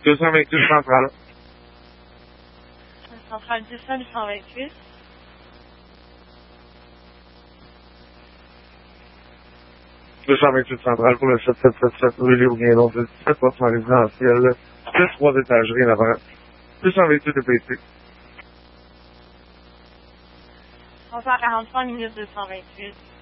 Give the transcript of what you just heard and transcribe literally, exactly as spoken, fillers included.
deux cent vingt-huit centrale. Centrale deux cents deux cent vingt-huit. deux cent vingt-huit centrale pour le sept sept sept sept rue Léo Guindon, c'est dix-sept portements résidentiel, plus trois étageries en avant. deux cent vingt-huit E P T. trois cent quarante-trois minutes deux cent vingt-huit.